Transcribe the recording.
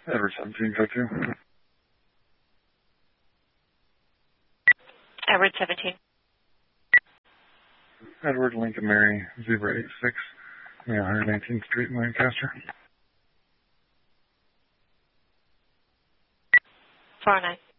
Edward 1702. Edward 17. Edward Lincoln Mary, Zebra 86, 119th Street in Lancaster. 409.